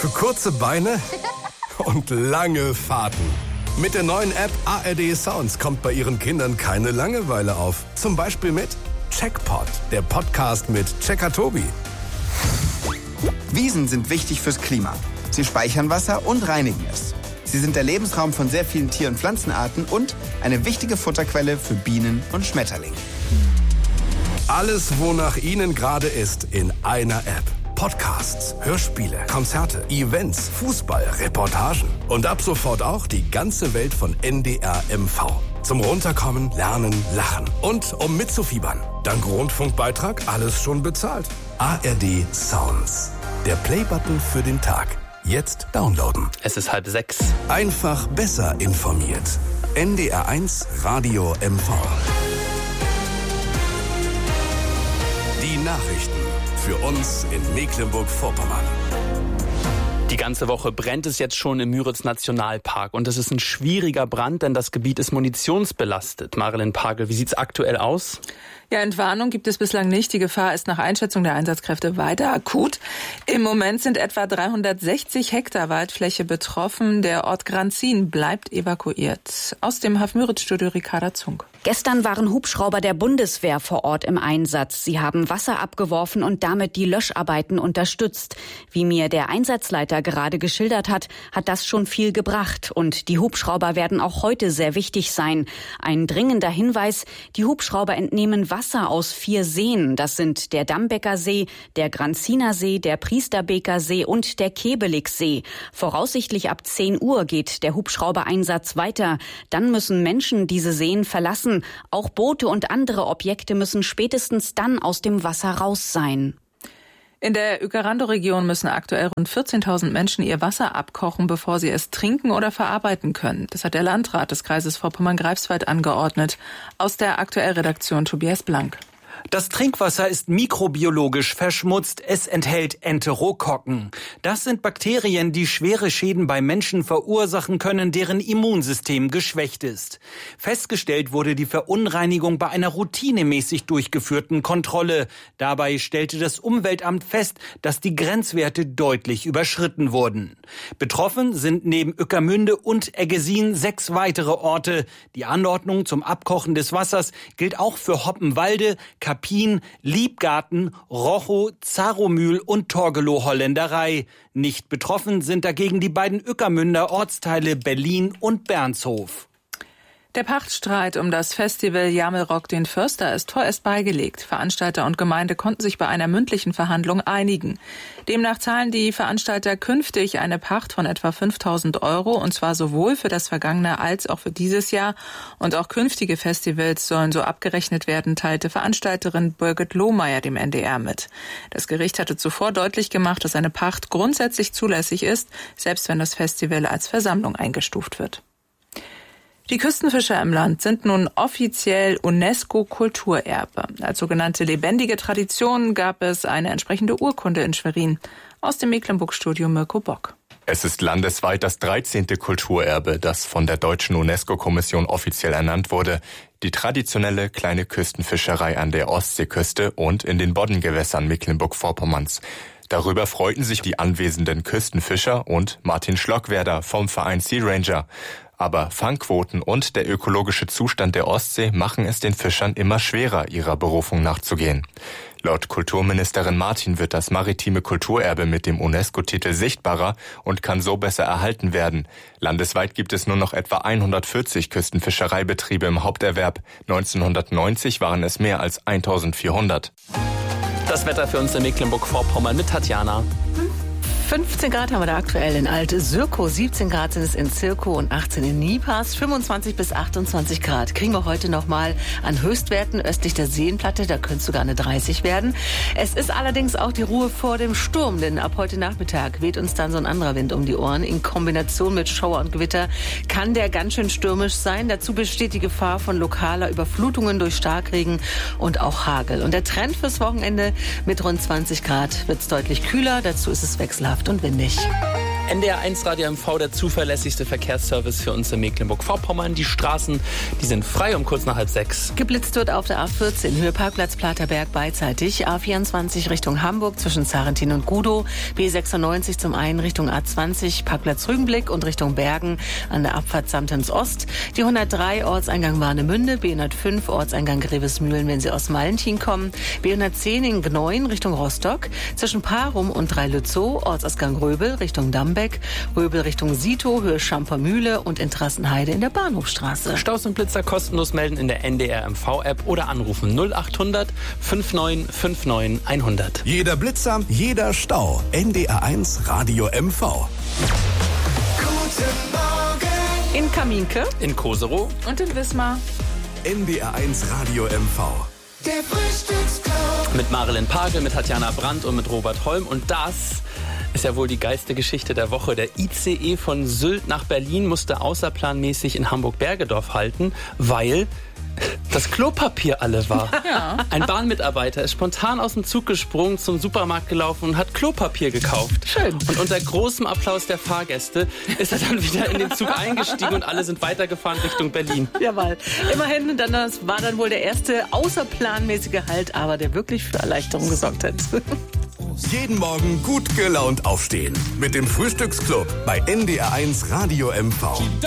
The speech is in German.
Für kurze Beine und lange Fahrten. Mit der neuen App ARD Sounds kommt bei Ihren Kindern keine Langeweile auf. Zum Beispiel mit Checkpot, der Podcast mit Checker Tobi. Wiesen sind wichtig fürs Klima. Sie speichern Wasser und reinigen es. Sie sind der Lebensraum von sehr vielen Tier- und Pflanzenarten und eine wichtige Futterquelle für Bienen und Schmetterlinge. Alles, wonach Ihnen gerade ist, in einer App. Podcasts, Hörspiele, Konzerte, Events, Fußball, Reportagen und ab sofort auch die ganze Welt von NDR MV. Zum Runterkommen, Lernen, Lachen und um mitzufiebern. Dank Rundfunkbeitrag alles schon bezahlt. ARD Sounds. Der Playbutton für den Tag. Jetzt downloaden. Es ist 5:30. Einfach besser informiert. NDR1 Radio MV. Die Nachrichten für uns in Mecklenburg-Vorpommern. Die ganze Woche brennt es jetzt schon im Müritz-Nationalpark. Und es ist ein schwieriger Brand, denn das Gebiet ist munitionsbelastet. Marilyn Pagel, wie sieht's aktuell aus? Ja, Entwarnung gibt es bislang nicht. Die Gefahr ist nach Einschätzung der Einsatzkräfte weiter akut. Im Moment sind etwa 360 Hektar Waldfläche betroffen. Der Ort Granzin bleibt evakuiert. Aus dem Müritz-Studio Ricarda Zunk. Gestern waren Hubschrauber der Bundeswehr vor Ort im Einsatz. Sie haben Wasser abgeworfen und damit die Löscharbeiten unterstützt. Wie mir der Einsatzleiter gerade geschildert hat, hat das schon viel gebracht. Und die Hubschrauber werden auch heute sehr wichtig sein. Ein dringender Hinweis: Die Hubschrauber entnehmen Wasser aus 4 Seen. Das sind der Dambecker See, der Granziner See, der Priesterbeker See und der Kebeligsee. Voraussichtlich ab 10 Uhr geht der Hubschraubereinsatz weiter. Dann müssen Menschen diese Seen verlassen. Auch Boote und andere Objekte müssen spätestens dann aus dem Wasser raus sein. In der Uekerando-Region müssen aktuell rund 14.000 Menschen ihr Wasser abkochen, bevor sie es trinken oder verarbeiten können. Das hat der Landrat des Kreises Vorpommern-Greifswald angeordnet. Aus der Aktuell-Redaktion Tobias Blank. Das Trinkwasser ist mikrobiologisch verschmutzt. Es enthält Enterokokken. Das sind Bakterien, die schwere Schäden bei Menschen verursachen können, deren Immunsystem geschwächt ist. Festgestellt wurde die Verunreinigung bei einer routinemäßig durchgeführten Kontrolle. Dabei stellte das Umweltamt fest, dass die Grenzwerte deutlich überschritten wurden. Betroffen sind neben Ueckermünde und Eggesin 6 weitere Orte. Die Anordnung zum Abkochen des Wassers gilt auch für Hoppenwalde, Kapin, Liebgarten, Rochow, Zaromühl und Torgelow-Holländerei. Nicht betroffen sind dagegen die beiden Ueckermünder Ortsteile Berlin und Bernshof. Der Pachtstreit um das Festival Jammelrock den Förster ist vorerst beigelegt. Veranstalter und Gemeinde konnten sich bei einer mündlichen Verhandlung einigen. Demnach zahlen die Veranstalter künftig eine Pacht von etwa 5.000 €, und zwar sowohl für das vergangene als auch für dieses Jahr. Und auch künftige Festivals sollen so abgerechnet werden, teilte Veranstalterin Birgit Lohmeier dem NDR mit. Das Gericht hatte zuvor deutlich gemacht, dass eine Pacht grundsätzlich zulässig ist, selbst wenn das Festival als Versammlung eingestuft wird. Die Küstenfischer im Land sind nun offiziell UNESCO-Kulturerbe. Als sogenannte lebendige Tradition gab es eine entsprechende Urkunde in Schwerin. Aus dem Mecklenburg-Studio Mirko Bock. Es ist landesweit das 13. Kulturerbe, das von der deutschen UNESCO-Kommission offiziell ernannt wurde. Die traditionelle kleine Küstenfischerei an der Ostseeküste und in den Boddengewässern Mecklenburg-Vorpommerns. Darüber freuten sich die anwesenden Küstenfischer und Martin Schlockwerder vom Verein Sea Ranger. Aber Fangquoten und der ökologische Zustand der Ostsee machen es den Fischern immer schwerer, ihrer Berufung nachzugehen. Laut Kulturministerin Martin wird das maritime Kulturerbe mit dem UNESCO-Titel sichtbarer und kann so besser erhalten werden. Landesweit gibt es nur noch etwa 140 Küstenfischereibetriebe im Haupterwerb. 1990 waren es mehr als 1.400. Das Wetter für uns in Mecklenburg-Vorpommern mit Tatjana. 15 Grad haben wir da aktuell in Alt-Sürkow, 17 Grad sind es in Zirkow und 18 in Niepars, 25 bis 28 Grad kriegen wir heute nochmal an Höchstwerten östlich der Seenplatte, da könnte es sogar eine 30 werden. Es ist allerdings auch die Ruhe vor dem Sturm, denn ab heute Nachmittag weht uns dann so ein anderer Wind um die Ohren. In Kombination mit Schauer und Gewitter kann der ganz schön stürmisch sein. Dazu besteht die Gefahr von lokaler Überflutungen durch Starkregen und auch Hagel. Und der Trend fürs Wochenende: mit rund 20 Grad wird es deutlich kühler, dazu ist es wechselhaft und windig. NDR1 Radio MV, der zuverlässigste Verkehrsservice für uns in Mecklenburg-Vorpommern. Die Straßen, die sind frei um kurz nach 5:30. Geblitzt wird auf der A14, Höhe Parkplatz Platerberg beidseitig. A24 Richtung Hamburg zwischen Zarentin und Gudow. B96 zum einen Richtung A20, Parkplatz Rügenblick und Richtung Bergen an der Abfahrt Samtens Ost. Die 103 Ortseingang Warnemünde, B105 Ortseingang Grevesmühlen, wenn Sie aus Malentin kommen. B110 in Gneuen Richtung Rostock. Zwischen Parum und Dreilützow, Ortsausgang Röbel Richtung Dambeck. Röbel Richtung Sito, Höhe Schampermühle und in Trassenheide in der Bahnhofstraße. Staus und Blitzer kostenlos melden in der NDR MV-App oder anrufen 0800 5959 100. Jeder Blitzer, jeder Stau. NDR1 Radio MV. Guten Morgen. In Kaminke, In Koserow. Und in Wismar. NDR1 Radio MV. Der Frühstücksclub. Mit Marilyn Pagel, mit Tatjana Brandt und mit Robert Holm. Und das ist ja wohl die geilste Geschichte der Woche. Der ICE von Sylt nach Berlin musste außerplanmäßig in Hamburg-Bergedorf halten, weil das Klopapier alle war. Ja. Ein Bahnmitarbeiter ist spontan aus dem Zug gesprungen, zum Supermarkt gelaufen und hat Klopapier gekauft. Schön. Und unter großem Applaus der Fahrgäste ist er dann wieder in den Zug eingestiegen und alle sind weitergefahren Richtung Berlin. jawohl. Immerhin, das war dann wohl der erste außerplanmäßige Halt, aber der wirklich für Erleichterung gesorgt hat. Jeden Morgen gut gelaunt aufstehen. Mit dem Frühstücksclub bei NDR1 Radio MV.